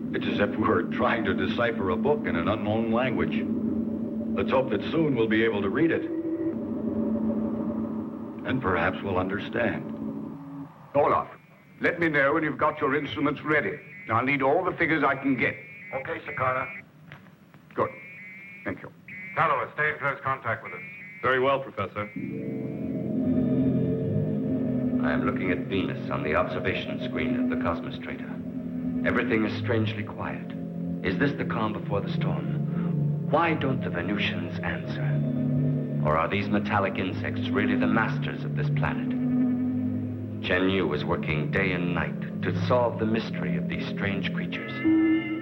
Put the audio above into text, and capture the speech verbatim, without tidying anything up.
It's as if we were trying to decipher a book in an unknown language. Let's hope that soon we'll be able to read it. And perhaps we'll understand. Olaf, let me know when you've got your instruments ready. I'll need all the figures I can get. Okay, Sakana. Good. Thank you. Tallow, stay in close contact with us. Very well, Professor. I am looking at Venus on the observation screen of the Cosmos Trader. Everything is strangely quiet. Is this the calm before the storm? Why don't the Venusians answer? Or are these metallic insects really the masters of this planet? Chen Yu is working day and night to solve the mystery of these strange creatures.